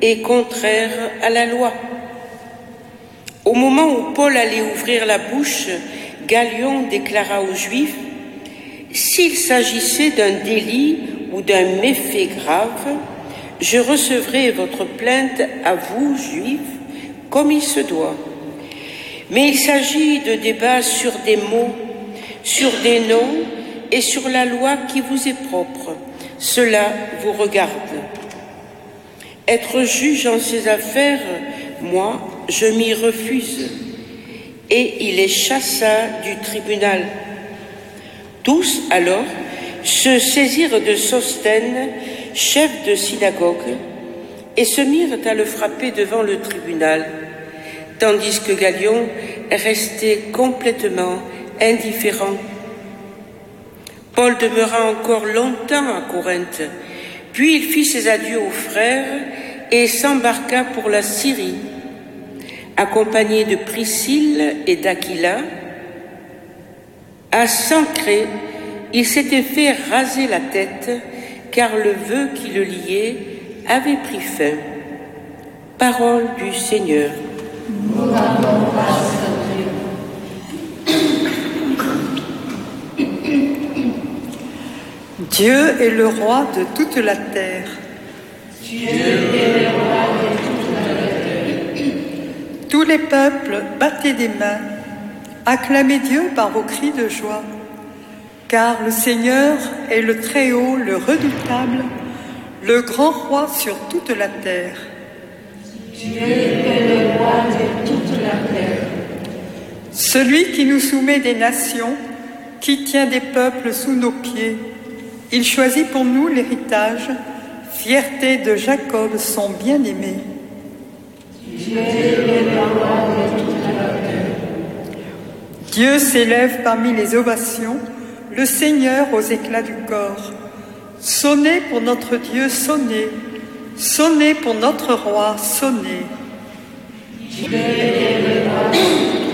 et contraire à la loi. Au moment où Paul allait ouvrir la bouche, Galion déclara aux Juifs: « S'il s'agissait d'un délit ou d'un méfait grave, je recevrai votre plainte à vous, Juifs, comme il se doit. Mais il s'agit de débats sur des mots, sur des noms et sur la loi qui vous est propre. Cela vous regarde. Être juge en ces affaires, moi, je m'y refuse. » Et il les chassa du tribunal. Tous, alors, se saisirent de Sosthène, chef de synagogue, et se mirent à le frapper devant le tribunal, tandis que Galion restait complètement indifférent. Paul demeura encore longtemps à Corinthe, puis il fit ses adieux aux frères et s'embarqua pour la Syrie. Accompagné de Priscille et d'Aquila, à Sancré, il s'était fait raser la tête, car le vœu qui le liait avait pris fin. Parole du Seigneur. Dieu est le roi de toute la terre. Dieu est le roi de toute la terre. Tous les peuples, battez des mains, acclamez Dieu par vos cris de joie, car le Seigneur est le Très-Haut, le Redoutable, le grand roi sur toute la terre. Dieu est le roi de toute la terre. Celui qui nous soumet des nations, qui tient des peuples sous nos pieds, il choisit pour nous l'héritage, fierté de Jacob, son bien-aimé. Dieu est le roi de toute la terre. Dieu s'élève parmi les ovations, le Seigneur aux éclats du corps. Sonnez pour notre Dieu, sonnez. Sonnez pour notre roi, sonnez. Dieu est le roi de toute la terre.